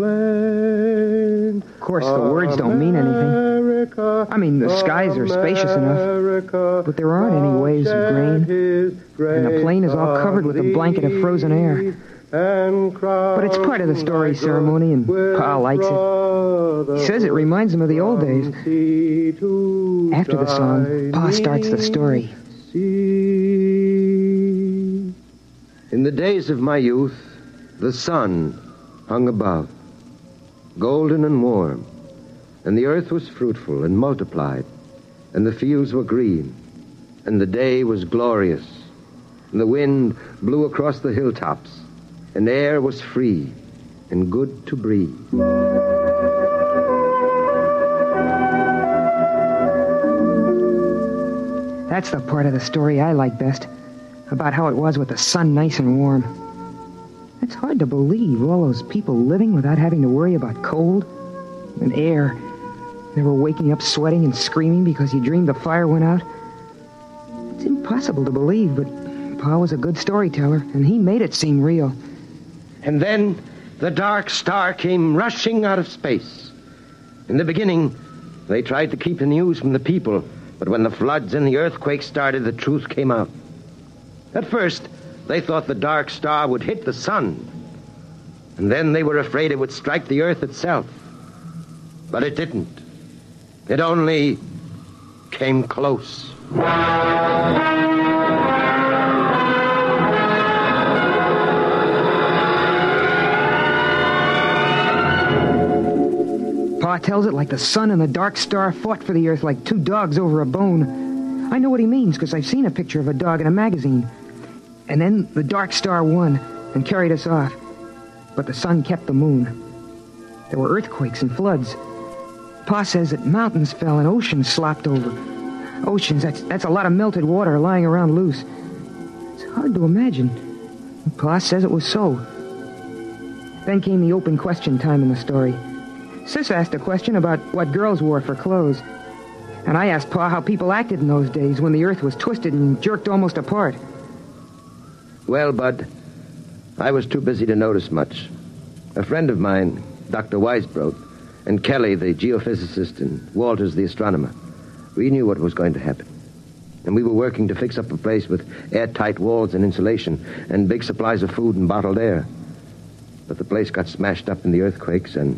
Of course, the words don't mean anything. I mean, the skies are spacious enough, but there aren't any waves of grain, and the plain is all covered with a blanket of frozen air. But it's part of the story ceremony, and Pa likes it. He says it reminds him of the old days. After the song, Pa starts the story. In the days of my youth, the sun hung above, golden and warm, and the earth was fruitful and multiplied, and the fields were green, and the day was glorious, and the wind blew across the hilltops, and the air was free and good to breathe. That's the part of the story I like best, about how it was with the sun nice and warm. It's hard to believe all those people living without having to worry about cold and air. Never waking up sweating and screaming because you dreamed the fire went out. It's impossible to believe, but Pa was a good storyteller, and he made it seem real. And then the dark star came rushing out of space. In the beginning, they tried to keep the news from the people, but when the floods and the earthquakes started, the truth came out. At first, they thought the dark star would hit the sun, and then they were afraid it would strike the earth itself. But it didn't. It only came close. Pa tells it like the sun and the dark star fought for the earth like two dogs over a bone. I know what he means because I've seen a picture of a dog in a magazine. And then the dark star won and carried us off. But the sun kept the moon. There were earthquakes and floods. Pa says that mountains fell and oceans slopped over. Oceans, that's a lot of melted water lying around loose. It's hard to imagine. Pa says it was so. Then came the open question time in the story. Sis asked a question about what girls wore for clothes. And I asked Pa how people acted in those days when the earth was twisted and jerked almost apart. Well, Bud, I was too busy to notice much. A friend of mine, Dr. Weisbrot, and Kelly, the geophysicist, and Walters, the astronomer, we knew what was going to happen. And we were working to fix up a place with airtight walls and insulation and big supplies of food and bottled air. But the place got smashed up in the earthquakes, and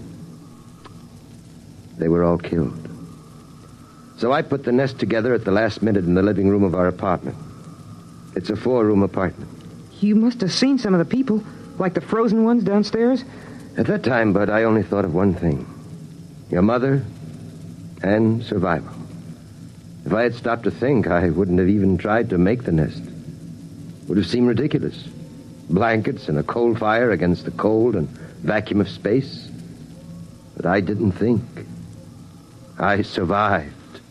they were all killed. So I put the nest together at the last minute in the living room of our apartment. It's a 4-room apartment. You must have seen some of the people, like the frozen ones downstairs. At that time, Bud, I only thought of one thing. Your mother and survival. If I had stopped to think, I wouldn't have even tried to make the nest. It would have seemed ridiculous. Blankets and a coal fire against the cold and vacuum of space. But I didn't think. I survived.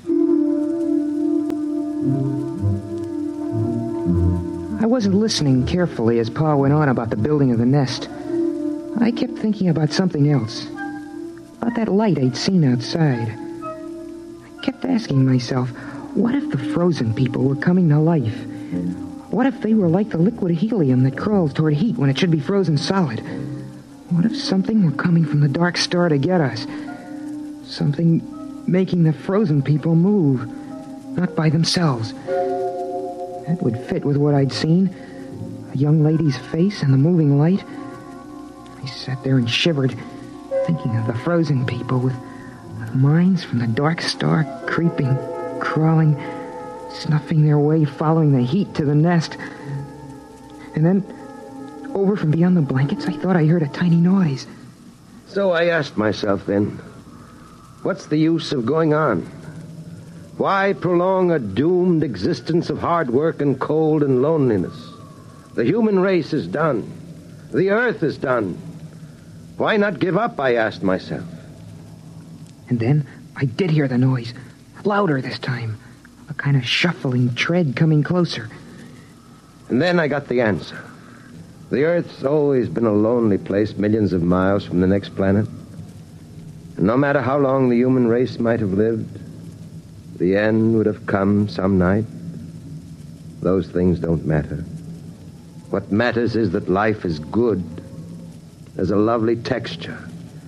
I wasn't listening carefully as Pa went on about the building of the nest. I kept thinking about something else. About that light I'd seen outside. I kept asking myself, what if the frozen people were coming to life? What if they were like the liquid helium that crawls toward heat when it should be frozen solid? What if something were coming from the dark star to get us? Something making the frozen people move, not by themselves. That would fit with what I'd seen. A young lady's face in the moving light. I sat there and shivered, thinking of the frozen people with minds from the dark star creeping, crawling, snuffing their way, following the heat to the nest. And then, over from beyond the blankets, I thought I heard a tiny noise. So I asked myself then, what's the use of going on? Why prolong a doomed existence of hard work and cold and loneliness? The human race is done. The earth is done. Why not give up, I asked myself. And then I did hear the noise. Louder this time. A kind of shuffling tread coming closer. And then I got the answer. The Earth's always been a lonely place millions of miles from the next planet. And no matter how long the human race might have lived, the end would have come some night. Those things don't matter. What matters is that life is good. There's a lovely texture,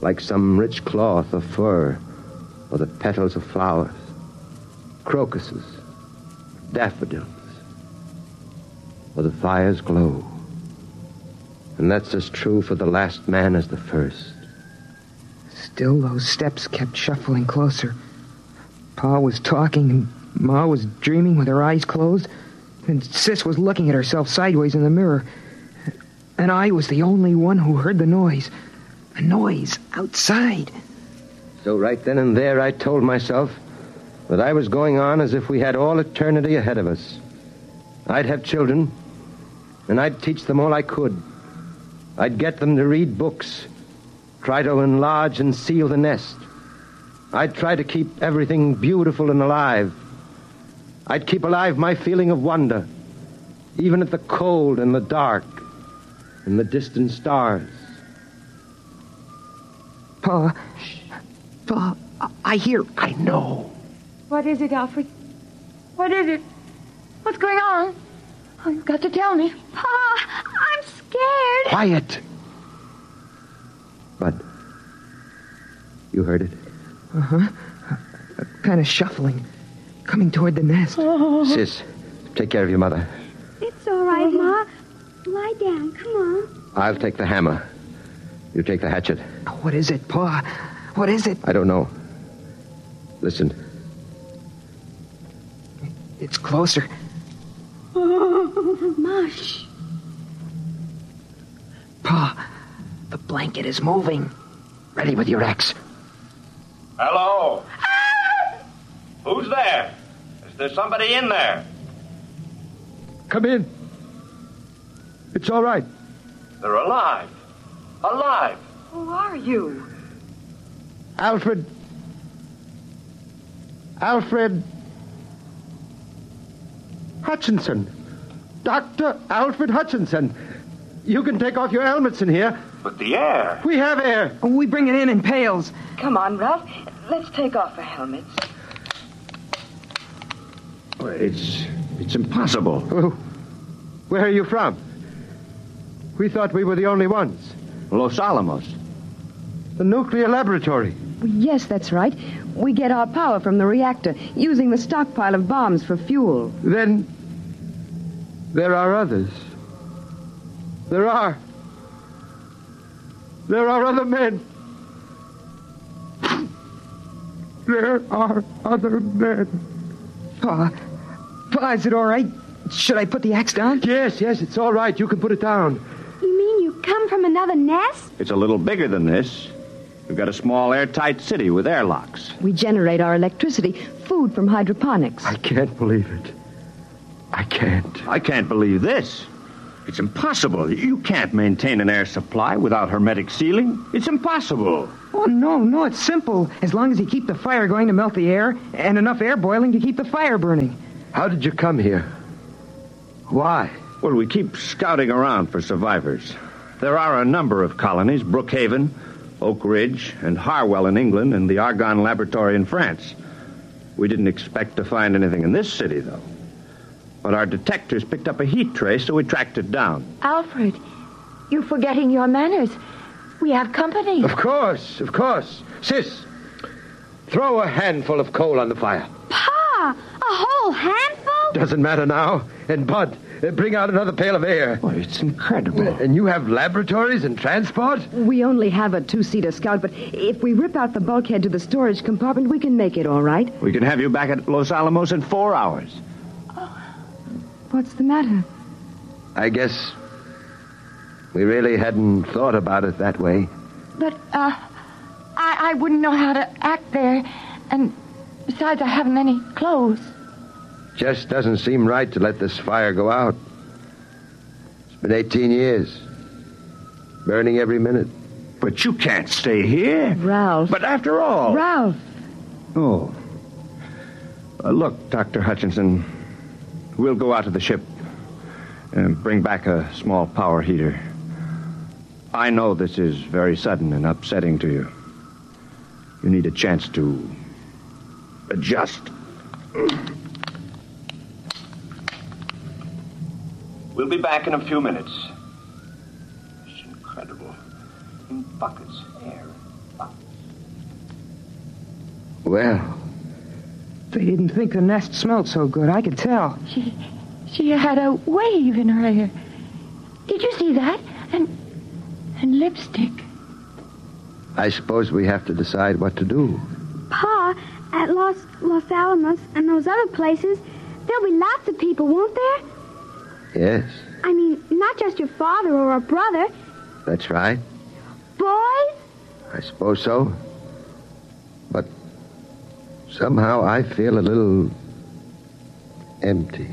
like some rich cloth of fur or the petals of flowers, crocuses, daffodils, or the fire's glow. And that's as true for the last man as the first. Still, those steps kept shuffling closer. Pa was talking, and Ma was dreaming with her eyes closed, and Sis was looking at herself sideways in the mirror. And I was the only one who heard the noise. A noise outside. So right then and there I told myself that I was going on as if we had all eternity ahead of us. I'd have children, and I'd teach them all I could. I'd get them to read books, try to enlarge and seal the nest. I'd try to keep everything beautiful and alive. I'd keep alive my feeling of wonder, even at the cold and the dark and the distant stars. Pa, I hear... I know. What is it, Alfred? What is it? What's going on? Oh, you've got to tell me. Pa, I'm scared. Quiet. Bud, you heard it? Uh-huh. Kind of shuffling, coming toward the nest. Sis, take care of your mother. It's all right, Ma. Lie down. Come on. I'll take the hammer. You take the hatchet. What is it, Pa? What is it? I don't know. Listen. It's closer. Mush. Pa, the blanket is moving. Ready with your axe. Hello? Who's there? Is there somebody in there? Come in. It's all right. They're alive. Alive. Who are you? Alfred Hutchinson. Dr. Alfred Hutchinson. You can take off your helmets in here. But the air. We have air. We bring it in pails. Come on, Ralph. Let's take off our helmets. It's impossible. Where are you from? We thought we were the only ones. Los Alamos. The nuclear laboratory. Yes, that's right. We get our power from the reactor, using the stockpile of bombs for fuel. Then there are others. There are other men. There are other men. Pa, is it all right? Should I put the axe down? Yes, it's all right. You can put it down. You mean you come from another nest? It's a little bigger than this. We've got a small airtight city with airlocks. We generate our electricity, food from hydroponics. I can't believe it. I can't. I can't believe this. It's impossible. You can't maintain an air supply without hermetic sealing. It's impossible. Oh, no, it's simple. As long as you keep the fire going to melt the air, and enough air boiling to keep the fire burning. How did you come here? Why? Well, we keep scouting around for survivors. There are a number of colonies, Brookhaven, Oak Ridge, and Harwell in England, and the Argonne Laboratory in France. We didn't expect to find anything in this city, though. But our detectors picked up a heat trace, so we tracked it down. Alfred, you're forgetting your manners. We have company. Of course. Sis, throw a handful of coal on the fire. Pa, a whole handful? Doesn't matter now. And Bud, bring out another pail of air. Well, it's incredible. And you have laboratories and transport? We only have a two-seater Scout, but if we rip out the bulkhead to the storage compartment, we can make it all right. We can have you back at Los Alamos in 4 hours. What's the matter? I guess we really hadn't thought about it that way. But, I wouldn't know how to act there. And besides, I haven't any clothes. Just doesn't seem right to let this fire go out. It's been 18 years. Burning every minute. But you can't stay here. Ralph. But after all... Ralph. Oh. Look, Dr. Hutchinson, we'll go out to the ship and bring back a small power heater. I know this is very sudden and upsetting to you. You need a chance to adjust. We'll be back in a few minutes. It's incredible. In buckets, air, Well, They didn't think the nest smelled so good, I could tell. She had a wave in her hair. Did you see that? And lipstick. I suppose we have to decide what to do. Pa, at Los Alamos and those other places, there'll be lots of people, won't there? Yes, I mean, not just your father or a brother. that's right. Boys? I suppose so. But somehow I feel a little empty.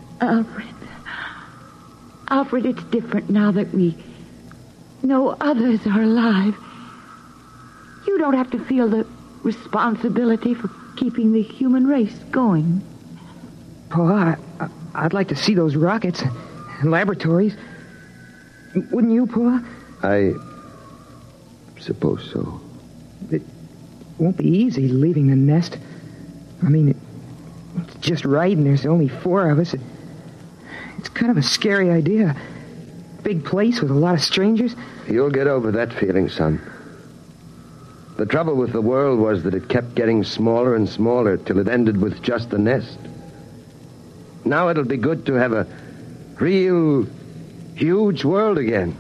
Alfred, it's different now that we know others are alive. You don't have to feel the responsibility for keeping the human race going. Pa, I'd like to see those rockets and laboratories. Wouldn't you, Pa? I suppose so. It won't be easy leaving the nest. I mean, it's just right, and there's only 4 of us. It's kind of a scary idea. Big place with a lot of strangers. You'll get over that feeling, son. The trouble with the world was that it kept getting smaller and smaller till it ended with just the nest. Now it'll be good to have a real, huge world again.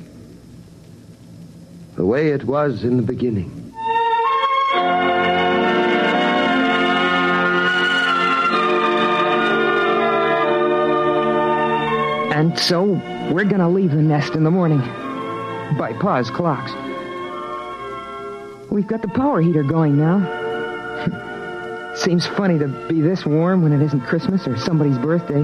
The way it was in the beginning. And so, we're gonna leave the nest in the morning. By Pa's clocks. We've got the power heater going now. Seems funny to be this warm when it isn't Christmas or somebody's birthday.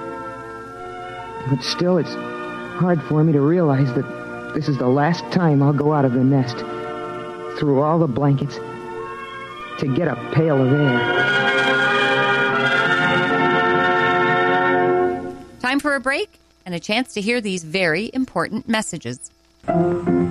But still, it's hard for me to realize that this is the last time I'll go out of the nest, through all the blankets, to get a pail of air. Time for a break and a chance to hear these very important messages.